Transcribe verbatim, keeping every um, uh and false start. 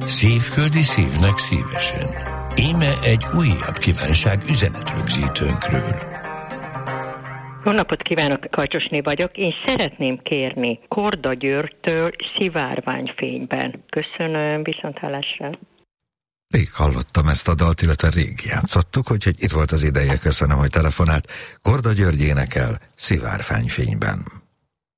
Szívföldi szívnek szívesen. Íme egy újabb kívánság üzenetrögzítőnkről. Jó napot kívánok, Kajcsosné vagyok. Én szeretném kérni Korda Györgytől Szivárványfényben. Köszönöm, viszonthallásra. Rég hallottam ezt a dalt, illetve rég játszottuk, úgyhogy itt volt az ideje, köszönöm, hogy telefonált. Korda György énekel Szivárványfényben.